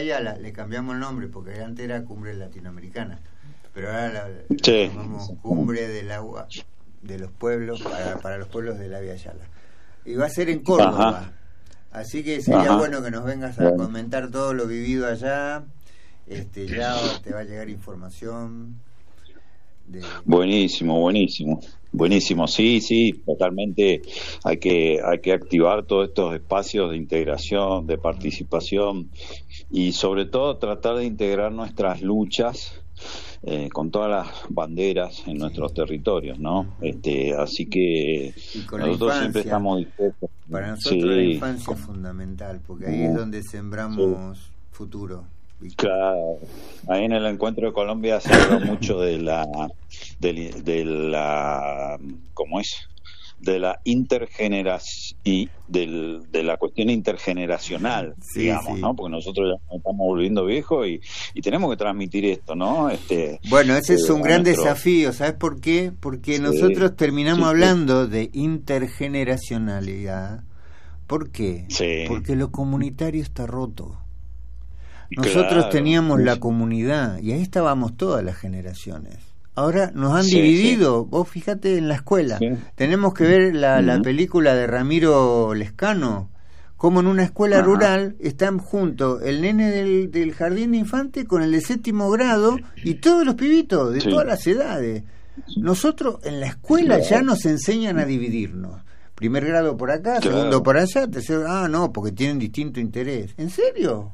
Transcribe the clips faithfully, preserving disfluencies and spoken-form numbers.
Ayala, le cambiamos el nombre porque antes era Cumbre Latinoamericana, pero ahora la, la sí. llamamos Cumbre del Agua de los Pueblos, para, para los pueblos de la Vía Ayala. Y va a ser en Córdoba. Ajá. Así que sería Ajá. bueno que nos vengas a bueno. comentar todo lo vivido allá. Este, ya te va a llegar información. De... Buenísimo, buenísimo. Buenísimo, sí, sí, totalmente. Hay que hay que activar todos estos espacios de integración, de participación y sobre todo tratar de integrar nuestras luchas eh, con todas las banderas en nuestros territorios, ¿no? Este, así que nosotros infancia, siempre estamos dispuestos. Para nosotros sí, la infancia es fundamental, porque ahí uh, es donde sembramos sí. futuro. Claro, ahí en el encuentro de Colombia se habla mucho de la de, de la ¿cómo es? de la intergeneración y del, de la cuestión intergeneracional, sí, digamos, sí. ¿no? Porque nosotros ya estamos volviendo viejos y, y tenemos que transmitir esto, ¿no? Este, bueno, ese eh, es un gran nuestro... desafío, ¿sabes por qué? Porque sí, nosotros terminamos sí, hablando sí. de intergeneracionalidad. ¿Por qué? Sí. Porque lo comunitario está roto. Nosotros claro, teníamos sí. la comunidad y ahí estábamos todas las generaciones. Ahora nos han sí, dividido. Sí. Vos fíjate en la escuela. Sí. Tenemos que ver la, uh-huh. la película de Ramiro Lescano, como en una escuela uh-huh. rural están juntos el nene del, del jardín de infante con el de séptimo grado y todos los pibitos de sí. todas las edades. Nosotros en la escuela claro. ya nos enseñan a dividirnos. Primer grado por acá, claro. segundo por allá, tercero... Ah, no, porque tienen distinto interés. ¿En serio?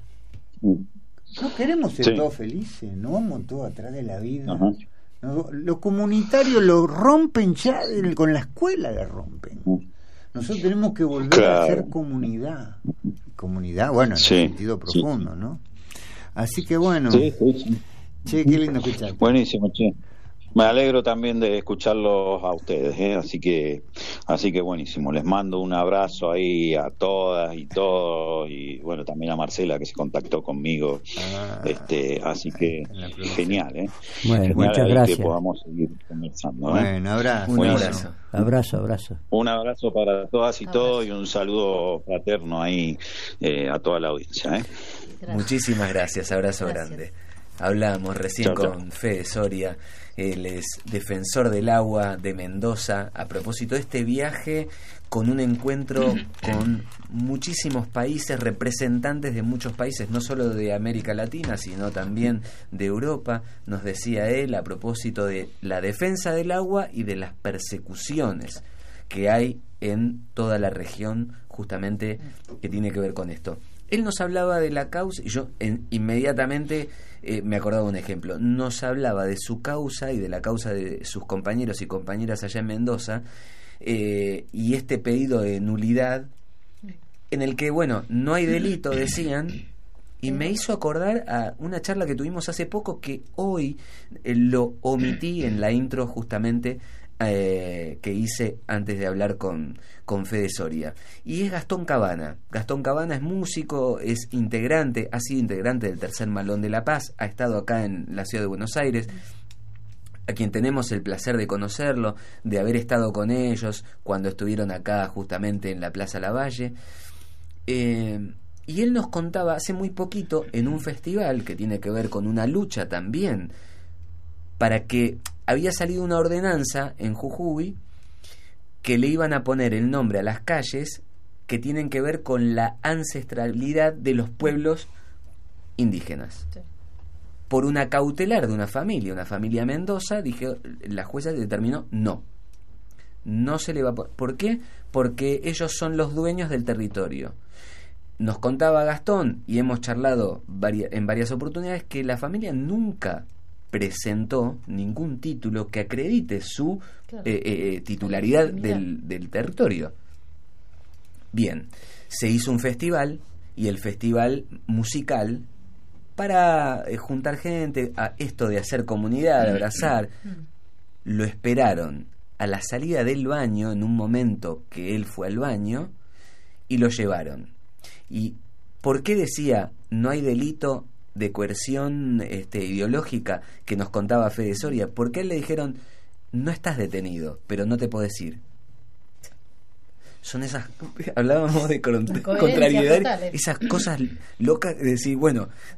No queremos ser sí. todos felices, no vamos todos atrás de la vida. Uh-huh. No, lo comunitario lo rompen ya, con la escuela la rompen. Nosotros tenemos que volver claro. a ser comunidad. Comunidad, bueno, en sí. el sentido profundo, sí. ¿no? Así que bueno. Sí, sí, sí. Che, qué lindo escuchar. Buenísimo, che. Me alegro también de escucharlos a ustedes, ¿eh? así que así que buenísimo. Les mando un abrazo ahí a todas y todos y bueno, también a Marcela que se contactó conmigo. Ah, este, así que genial, ¿eh? Bueno, genial muchas gracias. Que podamos seguir conversando. Bueno, ¿eh? abrazo. Un abrazo. Abrazo, abrazo. Un abrazo para todas y todos y un saludo fraterno ahí eh, a toda la audiencia, ¿eh? Gracias. Muchísimas gracias, abrazo gracias. grande. Hablábamos recién chau, chau. con Fede Soria. Él es defensor del agua de Mendoza, a propósito de este viaje con un encuentro con muchísimos países, representantes de muchos países, no solo de América Latina, sino también de Europa, nos decía él, a propósito de la defensa del agua y de las persecuciones que hay en toda la región, justamente que tiene que ver con esto. Él nos hablaba de la causa, y yo en, inmediatamente eh, me acordaba de un ejemplo. Nos hablaba de su causa y de la causa de sus compañeros y compañeras allá en Mendoza, eh, y este pedido de nulidad, en el que, bueno, no hay delito, decían, y me hizo acordar a una charla que tuvimos hace poco, que hoy eh, lo omití en la intro justamente, Eh, que hice antes de hablar con, con Fede Soria, y es Gastón Cabana. Gastón Cabana es músico, es integrante, ha sido integrante del Tercer Malón de La Paz, ha estado acá en la ciudad de Buenos Aires, a quien tenemos el placer de conocerlo, de haber estado con ellos cuando estuvieron acá justamente en la Plaza Lavalle, eh, y él nos contaba hace muy poquito en un festival que tiene que ver con una lucha también, para que había salido una ordenanza en Jujuy que le iban a poner el nombre a las calles que tienen que ver con la ancestralidad de los pueblos indígenas. Sí. Por una cautelar de una familia, una familia Mendoza, dije, la jueza determinó no. No se le va a poner. ¿Por qué? Porque ellos son los dueños del territorio. Nos contaba Gastón, y hemos charlado varia, en varias oportunidades, que la familia nunca presentó ningún título que acredite su claro. eh, eh, titularidad del, del territorio. Bien, se hizo un festival, y el festival musical, para eh, juntar gente, a esto de hacer comunidad, de abrazar, lo esperaron a la salida del baño, en un momento que él fue al baño, y lo llevaron. ¿Y por qué decía no hay delito de coerción este, ideológica que nos contaba Fede Soria? Porque a él le dijeron no estás detenido, pero no te podés ir. Son esas, hablábamos de contrariedad, esas cosas locas de decir, bueno,